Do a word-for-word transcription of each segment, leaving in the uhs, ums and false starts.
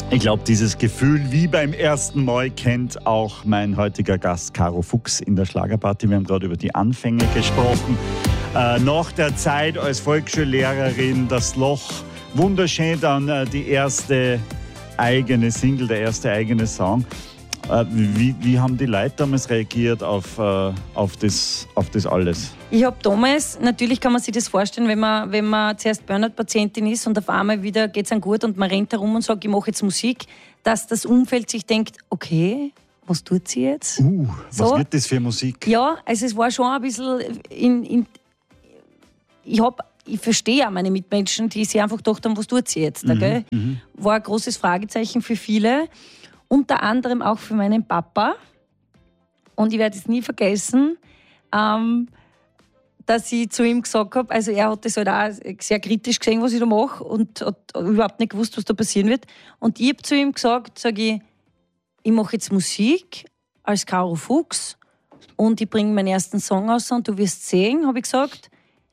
Ich glaube, dieses Gefühl wie beim ersten Mal kennt auch mein heutiger Gast Caro Fuchs in der Schlagerparty. Wir haben gerade über die Anfänge gesprochen. Äh, nach der Zeit als Volksschullehrerin, das Loch, wunderschön, dann äh, die erste eigene Single, der erste eigene Song. Äh, wie, wie haben die Leute damals reagiert auf, äh, auf, das, auf das alles? Ich habe damals, natürlich kann man sich das vorstellen, wenn man, wenn man zuerst Burnout-Patientin ist und auf einmal wieder geht es einem gut und man rennt herum und sagt, ich mache jetzt Musik, dass das Umfeld sich denkt, okay, was tut sie jetzt? Uh, was so. wird das für Musik? Ja, also es war schon ein bisschen, in, in, ich, hab, ich verstehe auch meine Mitmenschen, die sich einfach gedacht haben, was tut sie jetzt? Mhm, gell? Mhm. War ein großes Fragezeichen für viele, unter anderem auch für meinen Papa. Und ich werde es nie vergessen, ähm, dass ich zu ihm gesagt habe, also er hat das halt auch sehr kritisch gesehen, was ich da mache und hat überhaupt nicht gewusst, was da passieren wird. Und ich habe zu ihm gesagt, sage ich, ich mache jetzt Musik als Caro Fuchs und ich bringe meinen ersten Song raus und du wirst sehen, habe ich gesagt,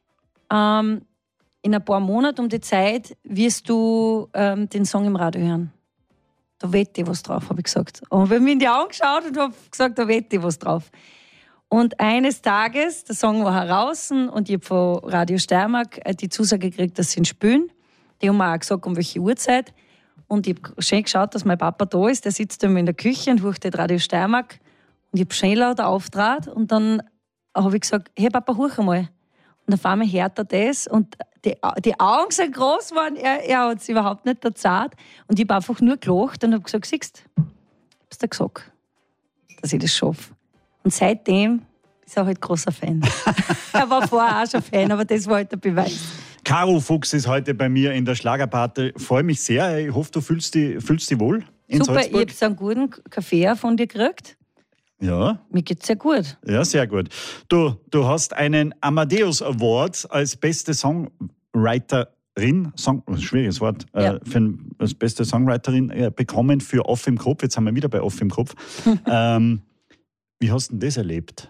ähm, in ein paar Monaten um die Zeit wirst du ähm, den Song im Radio hören. Da wette ich was drauf, habe ich gesagt. Und ich habe mir in die Augen geschaut und habe gesagt, da wette ich was drauf. Und eines Tages, der Song war heraus und ich habe von Radio Steiermark die Zusage gekriegt, dass sie ihn spielen. Die haben mir auch gesagt, um welche Uhrzeit. Und ich habe schön geschaut, dass mein Papa da ist. Der sitzt in der Küche und hört Radio Steiermark. Und ich habe schön laut auftrat. Und dann habe ich gesagt, hey Papa, hör einmal. Und auf einmal hört er das. Und die, die Augen sind groß geworden. Er, er hat es überhaupt nicht erzählt. Und ich habe einfach nur gelacht und habe gesagt, siehst du, ich habe es dir gesagt, dass ich das schaffe. Und seitdem ist er halt großer Fan. Er war vorher auch schon Fan, aber das war halt der Beweis. Caro Fuchs ist heute bei mir in der Schlagerparty. Ich freue mich sehr. Ich hoffe, du fühlst dich, fühlst dich wohl in Super, Salzburg. ich habe so einen guten Kaffee von dir gekriegt. Ja. Mir geht's sehr gut. Ja, sehr gut. Du, du hast einen Amadeus Award als beste Songwriterin, Song, schwieriges Wort, ja. äh, für, als beste Songwriterin äh, bekommen für Off im Kopf. Jetzt haben wir wieder bei Off im Kopf. ähm, Wie hast du denn das erlebt?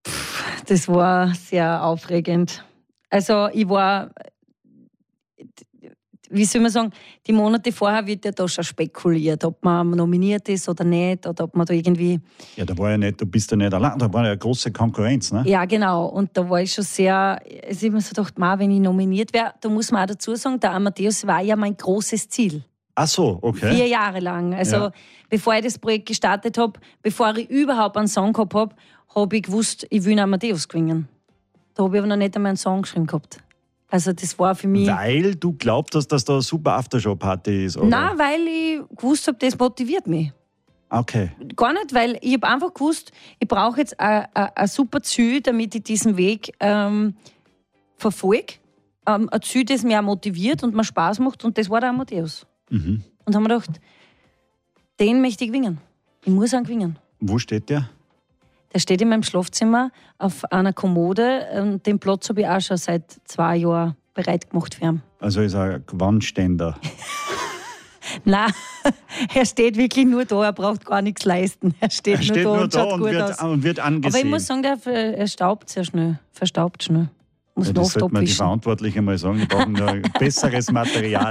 Das war sehr aufregend. Also ich war, wie soll man sagen, die Monate vorher wird ja da schon spekuliert, ob man nominiert ist oder nicht, oder ob man da irgendwie... Ja, da war ja nicht, du bist ja nicht allein, da war ja eine große Konkurrenz, ne? Ja, genau. Und da war ich schon sehr, also ich habe mir so gedacht, man, wenn ich nominiert wäre, da muss man auch dazu sagen, der Amadeus war ja mein großes Ziel. Ach so, okay. Vier Jahre lang. Also ja. bevor ich das Projekt gestartet habe, bevor ich überhaupt einen Song gehabt habe, habe ich gewusst, ich will einen Amadeus gewinnen. Da habe ich aber noch nicht einmal einen Song geschrieben gehabt. Also das war für mich... Weil du glaubt hast, dass da eine super Aftershow-Party ist, oder? Nein, weil ich gewusst habe, das motiviert mich. Okay. Gar nicht, weil ich habe einfach gewusst, ich brauche jetzt ein super Ziel, damit ich diesen Weg ähm, verfolge. Ähm, ein Ziel, das mich auch motiviert und mir Spaß macht. Und das war der Amadeus. Mhm. Und haben wir gedacht, den möchte ich gewinnen. Ich muss ihn gewinnen. Wo steht der? Der steht in meinem Schlafzimmer auf einer Kommode. Und den Platz habe ich auch schon seit zwei Jahren bereit gemacht für ihn. Also ist ein Wandständer. Nein, er steht wirklich nur da. Er braucht gar nichts leisten. Er steht, er steht nur da nur und da schaut und gut wird, aus. und wird angesehen. Aber ich muss sagen, der, er staubt sehr schnell. Verstaubt schnell. Muss ja, noch das oft sollte man die abwischen. Verantwortlichen mal sagen. Wir brauchen da besseres Material.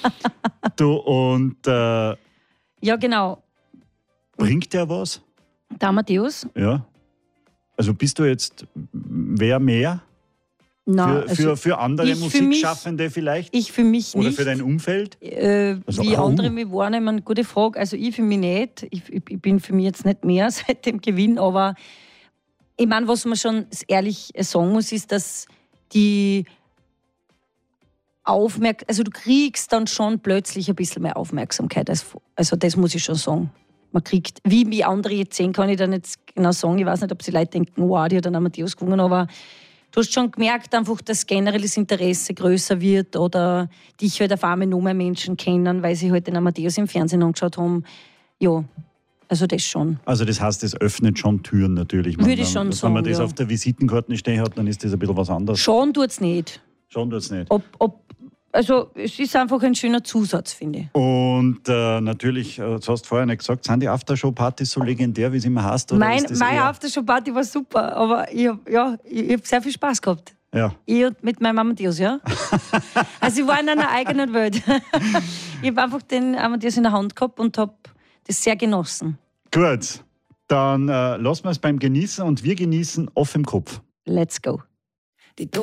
Du, und äh, Ja, genau. bringt der was? Der Amadeus? Ja. Also bist du jetzt wer mehr? Nein, für, also für, für andere ich für Musikschaffende vielleicht? Ich für mich Oder nicht. für dein Umfeld? Äh, Also, wie oh. andere mich wahrnehmen, gute Frage. Also ich für mich nicht. Ich, ich, ich bin für mich jetzt nicht mehr seit dem Gewinn, aber ich meine, was man schon ehrlich sagen muss, ist, dass die Aufmerksamkeit, also du kriegst dann schon plötzlich ein bisschen mehr Aufmerksamkeit. Als, also das muss ich schon sagen. Man kriegt, wie wie andere jetzt sehen, kann ich da nicht genau sagen. Ich weiß nicht, ob die Leute denken, wow, die hat einen Amadeus gewonnen, aber du hast schon gemerkt, einfach, dass generell das Interesse größer wird oder dich halt auf einmal noch mehr Menschen kennen, weil sie halt den Amadeus im Fernsehen angeschaut haben. Ja, also das schon. Also das heißt, das öffnet schon Türen natürlich. Würde ich schon wenn sagen, man das ja. auf der Visitenkarte stehen hat, dann ist das ein bisschen was anderes. Schon tut es nicht. Schon tut es nicht. Ob, ob, also es ist einfach ein schöner Zusatz, finde ich. Und äh, natürlich, äh, das hast du vorher nicht gesagt, sind die Aftershow-Partys so legendär, wie es immer heißt? Oder Mein, ist das meine eher- Aftershow-Party war super, aber ich habe ja, ich hab sehr viel Spaß gehabt. Ja. Ich und mit meinem Amadeus, ja. Also ich war in einer eigenen Welt. Ich habe einfach den Amadeus in der Hand gehabt und habe das sehr genossen. Gut, dann äh, lassen wir es beim Genießen und wir genießen off im Kopf. Let's go. Die